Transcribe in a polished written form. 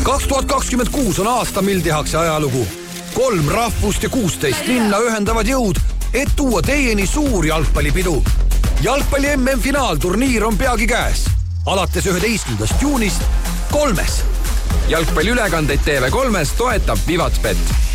2026 on aasta, mil tehakse ajalugu. 3 rahvust ja 16 linna ühendavad jõud, et tuua teieni suur jalgpallipidu. Jalgpalli MM-finaalturniir on peagi käes. Alates 11. juunist 3. Jalgpalliülekandeid TV3 toetab Vivatbet.